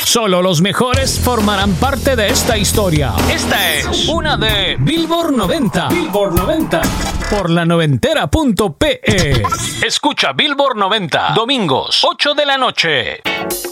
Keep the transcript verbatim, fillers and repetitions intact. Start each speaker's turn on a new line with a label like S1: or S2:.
S1: Solo los mejores formarán parte de esta historia. Esta es una de Billboard noventa. Billboard noventa. Por la noventera punto pe. Escucha Billboard noventa. Domingos, ocho de la noche.